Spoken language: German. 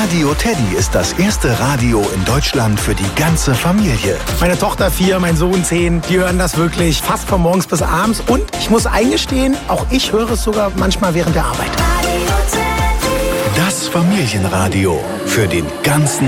Radio Teddy ist das erste Radio in Deutschland für die ganze Familie. Meine Tochter 4, mein Sohn 10, die hören das wirklich fast von morgens bis abends. Und ich muss eingestehen, auch ich höre es sogar manchmal während der Arbeit. Das Familienradio für den ganzen